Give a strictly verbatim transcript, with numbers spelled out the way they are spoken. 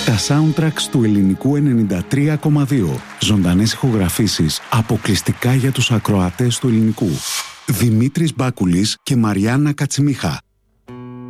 Τα soundtracks του ελληνικού ενενήντα τρία κόμμα δύο. Ζωντανές ηχογραφήσεις αποκλειστικά για τους ακροατές του ελληνικού. Δημήτρης Μπάκουλης και Μαριάννα Κατσιμίχα.